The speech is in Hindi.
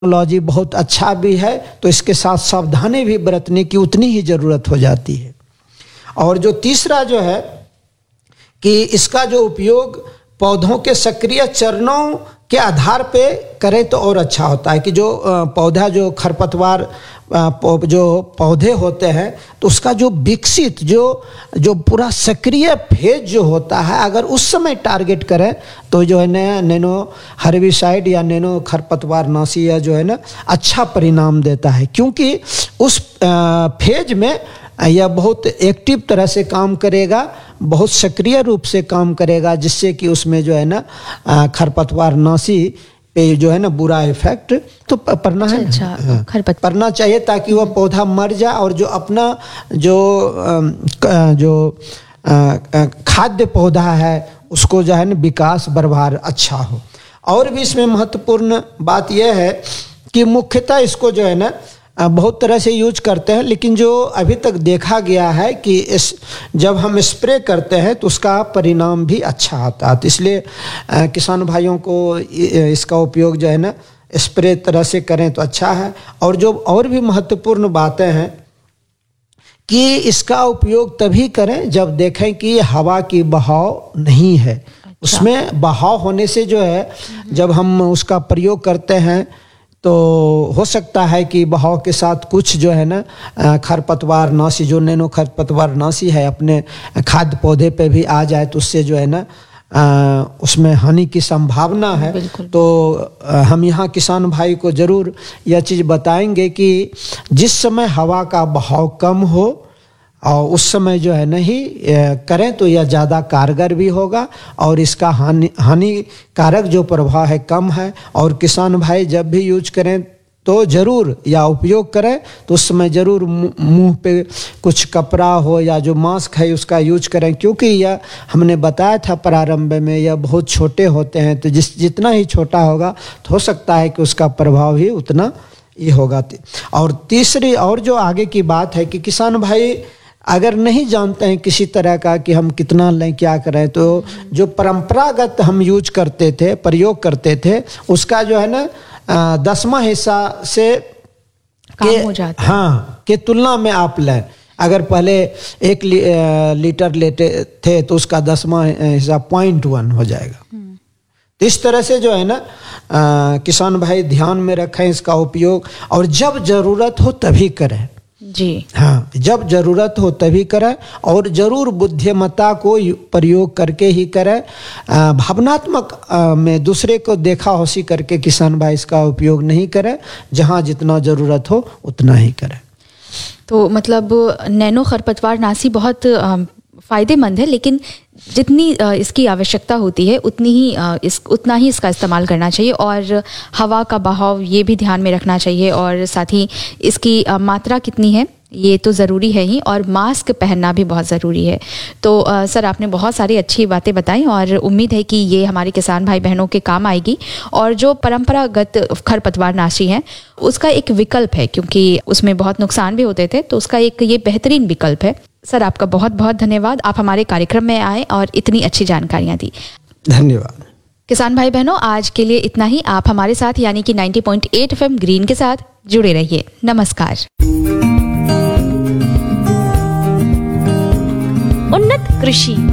टेक्नोलॉजी बहुत अच्छा भी है, तो इसके साथ सावधानी भी बरतने की उतनी ही ज़रूरत हो जाती है। और जो तीसरा जो है कि इसका जो उपयोग पौधों के सक्रिय चरणों के आधार पे करें तो और अच्छा होता है कि जो पौधा जो खरपतवार जो पौधे होते हैं तो उसका जो विकसित जो पूरा सक्रिय फेज जो होता है, अगर उस समय टारगेट करें तो जो है ना नैनो हर्बिसाइड या नैनो खरपतवार नाशी या जो है ना अच्छा परिणाम देता है, क्योंकि उस फेज में यह बहुत एक्टिव तरह से काम करेगा, बहुत सक्रिय रूप से काम करेगा, जिससे कि उसमें जो है ना खरपतवार नाशी पे जो है ना बुरा इफेक्ट तो पड़ना है। अच्छा, पड़ना चाहिए ताकि वह पौधा मर जाए और जो अपना जो खाद्य पौधा है उसको जो है ना विकास बरबार अच्छा हो। और भी इसमें महत्वपूर्ण बात यह है कि मुख्यतः इसको जो है ना बहुत तरह से यूज करते हैं, लेकिन जो अभी तक देखा गया है कि जब हम स्प्रे करते हैं तो उसका परिणाम भी अच्छा आता है। तो इसलिए किसान भाइयों को इसका उपयोग जो है ना स्प्रे तरह से करें तो अच्छा है। और जो और भी महत्वपूर्ण बातें हैं कि इसका उपयोग तभी करें जब देखें कि हवा की बहाव नहीं है। अच्छा। उसमें बहाव होने से जो है जब हम उसका प्रयोग करते हैं तो हो सकता है कि बहाव के साथ कुछ जो है ना खरपतवार नाशी जो नैनो खरपतवार नाशी है अपने खाद्य पौधे पे भी आ जाए तो उससे जो है ना उसमें हानि की संभावना है। तो हम यहाँ किसान भाई को ज़रूर यह चीज़ बताएंगे कि जिस समय हवा का बहाव कम हो और उस समय जो है नहीं करें तो यह ज़्यादा कारगर भी होगा और इसका हानिकारक जो प्रभाव है कम है। और किसान भाई जब भी यूज करें तो ज़रूर या उपयोग करें तो उस समय ज़रूर मुंह पे कुछ कपड़ा हो या जो मास्क है उसका यूज करें, क्योंकि यह हमने बताया था प्रारंभ में यह बहुत छोटे होते हैं, तो जितना ही छोटा होगा तो हो सकता है कि उसका प्रभाव ही उतना ही होगा। और तीसरी और जो आगे की बात है कि किसान भाई अगर नहीं जानते हैं किसी तरह का कि हम कितना लें क्या करें, तो जो परंपरागत हम यूज करते थे प्रयोग करते थे उसका जो है ना 10वां हिस्सा से काम हो जाता है। हाँ के तुलना में आप लें। अगर पहले 1 लीटर लेते थे तो उसका 10वां हिस्सा 0.1 हो जाएगा। तो इस तरह से जो है ना किसान भाई ध्यान में रखें इसका उपयोग, और जब ज़रूरत हो तभी करें जी। हाँ, जब ज़रूरत हो तभी करें और ज़रूर बुद्धिमत्ता को प्रयोग करके ही करें। भावनात्मक में दूसरे को देखा होशी करके किसान भाई इसका उपयोग नहीं करें, जहाँ जितना ज़रूरत हो उतना ही करें। तो मतलब नैनो खरपतवार नाशी बहुत फ़ायदेमंद है, लेकिन जितनी इसकी आवश्यकता होती है उतना ही इसका इस्तेमाल करना चाहिए, और हवा का बहाव ये भी ध्यान में रखना चाहिए, और साथ ही इसकी मात्रा कितनी है ये तो ज़रूरी है ही, और मास्क पहनना भी बहुत ज़रूरी है। तो सर आपने बहुत सारी अच्छी बातें बताई और उम्मीद है कि ये हमारे किसान भाई बहनों के काम आएगी। और जो परंपरागत खरपतवार नाशी है उसका एक विकल्प है, क्योंकि उसमें बहुत नुकसान भी होते थे, तो उसका एक ये बेहतरीन विकल्प है। सर आपका बहुत बहुत धन्यवाद, आप हमारे कार्यक्रम में आए और इतनी अच्छी जानकारियाँ दी। धन्यवाद। किसान भाई बहनों, आज के लिए इतना ही। आप हमारे साथ यानी कि 90.8 FM ग्रीन के साथ जुड़े रहिए। नमस्कार। उन्नत कृषि